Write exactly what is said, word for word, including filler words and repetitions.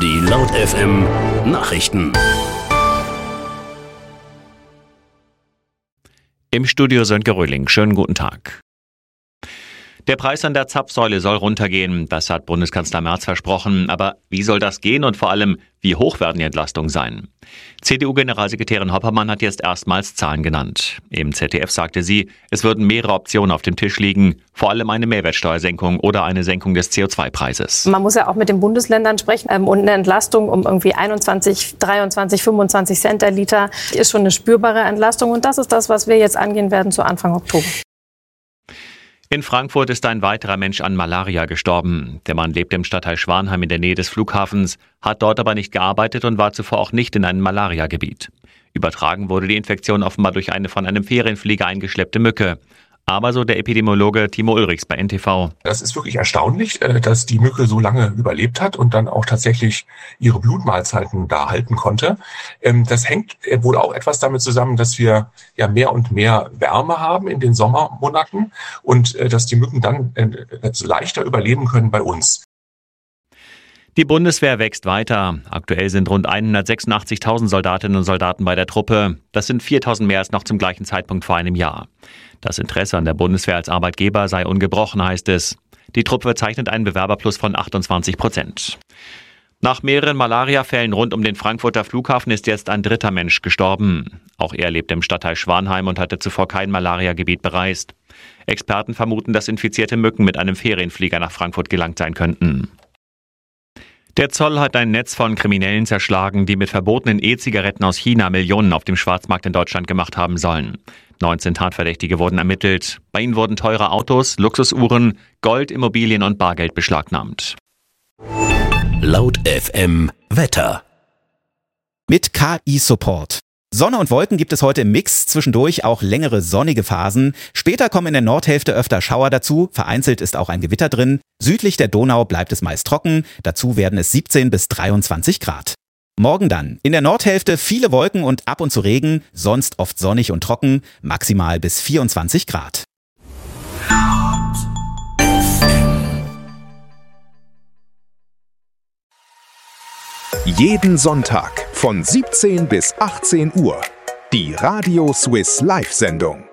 Die Laut F M Nachrichten. Im Studio Sönke Röhling. Schönen guten Tag. Der Preis an der Zapfsäule soll runtergehen. Das hat Bundeskanzler Merz versprochen. Aber wie soll das gehen und vor allem, wie hoch werden die Entlastungen sein? C D U-Generalsekretärin Hoppermann hat jetzt erstmals Zahlen genannt. Im Z D F sagte sie, es würden mehrere Optionen auf dem Tisch liegen. Vor allem eine Mehrwertsteuersenkung oder eine Senkung des C O zwei Preises. Man muss ja auch mit den Bundesländern sprechen. Und eine Entlastung um irgendwie einundzwanzig, dreiundzwanzig, fünfundzwanzig Cent der Liter ist schon eine spürbare Entlastung. Und das ist das, was wir jetzt angehen werden zu Anfang Oktober. In Frankfurt ist ein weiterer Mensch an Malaria gestorben. Der Mann lebt im Stadtteil Schwanheim in der Nähe des Flughafens, hat dort aber nicht gearbeitet und war zuvor auch nicht in einem Malariagebiet. Übertragen wurde die Infektion offenbar durch eine von einem Ferienflieger eingeschleppte Mücke. Aber so der Epidemiologe Timo Ulrichs bei N T V. Das ist wirklich erstaunlich, dass die Mücke so lange überlebt hat und dann auch tatsächlich ihre Blutmahlzeiten da halten konnte. Das hängt wohl auch etwas damit zusammen, dass wir ja mehr und mehr Wärme haben in den Sommermonaten und dass die Mücken dann leichter überleben können bei uns. Die Bundeswehr wächst weiter. Aktuell sind rund hundertsechsundachtzigtausend Soldatinnen und Soldaten bei der Truppe. Das sind viertausend mehr als noch zum gleichen Zeitpunkt vor einem Jahr. Das Interesse an der Bundeswehr als Arbeitgeber sei ungebrochen, heißt es. Die Truppe verzeichnet einen Bewerberplus von achtundzwanzig Prozent. Nach mehreren Malariafällen rund um den Frankfurter Flughafen ist jetzt ein dritter Mensch gestorben. Auch er lebt im Stadtteil Schwanheim und hatte zuvor kein Malariagebiet bereist. Experten vermuten, dass infizierte Mücken mit einem Ferienflieger nach Frankfurt gelangt sein könnten. Der Zoll hat ein Netz von Kriminellen zerschlagen, die mit verbotenen E-Zigaretten aus China Millionen auf dem Schwarzmarkt in Deutschland gemacht haben sollen. neunzehn Tatverdächtige wurden ermittelt. Bei ihnen wurden teure Autos, Luxusuhren, Gold, Immobilien und Bargeld beschlagnahmt. Laut F M Wetter. Mit K I-Support. Sonne und Wolken gibt es heute im Mix, zwischendurch auch längere sonnige Phasen. Später kommen in der Nordhälfte öfter Schauer dazu, vereinzelt ist auch ein Gewitter drin. Südlich der Donau bleibt es meist trocken, dazu werden es siebzehn bis dreiundzwanzig Grad. Morgen dann. In der Nordhälfte viele Wolken und ab und zu Regen, sonst oft sonnig und trocken, maximal bis vierundzwanzig Grad. Jeden Sonntag von siebzehn bis achtzehn Uhr. Die Radio Swiss Live-Sendung.